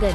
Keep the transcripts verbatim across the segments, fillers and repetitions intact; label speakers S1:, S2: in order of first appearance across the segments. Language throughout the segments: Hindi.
S1: आंगन।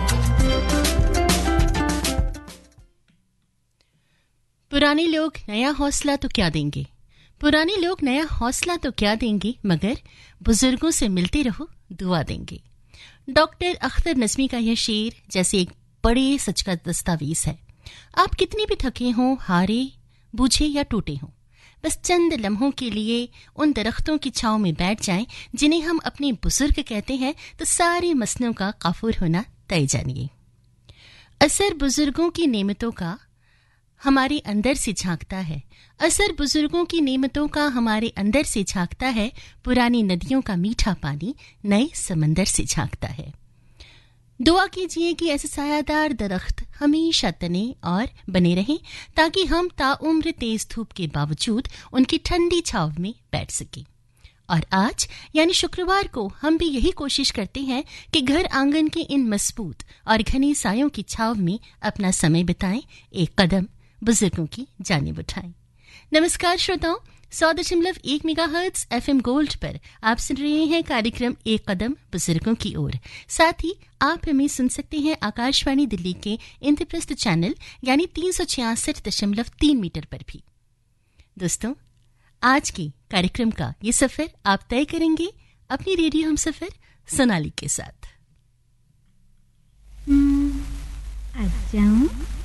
S2: पुराने लोग नया हौसला तो क्या देंगे, पुराने लोग नया हौसला तो क्या देंगे, मगर बुजुर्गों से मिलते रहो दुआ देंगे। डॉक्टर अख्तर नज़मी का यह शेर जैसे एक बड़े सच का दस्तावेज है। आप कितने भी थके हों, हारे, बूझे या टूटे हों, बस चंद लम्हों के लिए उन दरख्तों की छांव में बैठ जाएं जिन्हें हम अपने बुजुर्ग कहते हैं, तो सारे मसलों का काफूर होना तय जानिए। असर बुजुर्गों की नेमतों का हमारे अंदर से झांकता है, असर बुजुर्गों की नेमतों का हमारे अंदर से झांकता है। पुरानी नदियों का मीठा पानी नए समंदर से झांकता है। दुआ कीजिए कि ऐसे सायादार दरख्त हमेशा तने और बने रहें, ताकि हम ताउम्र तेज धूप के बावजूद उनकी ठंडी छांव में बैठ सकें। और आज यानी शुक्रवार को हम भी यही कोशिश करते हैं कि घर आंगन के इन मजबूत और घने सायों की छांव में अपना समय बिताएं, एक कदम बुजुर्गों की जानिब उठाएं। नमस्कार श्रोताओं, सौ दशमलव एक मेगाहर्ट्ज एफएम गोल्ड पर आप सुन रहे हैं कार्यक्रम एक कदम बुजुर्गों की ओर। साथ ही आप हमें सुन सकते हैं आकाशवाणी दिल्ली के इंद्रप्रस्थ चैनल यानी तीन सौ छियासठ दशमलव तीन मीटर पर भी। दोस्तों, आज के कार्यक्रम का ये सफर आप तय करेंगे अपनी रेडियो हम सफर सोनाली के साथ।
S1: आज जाऊं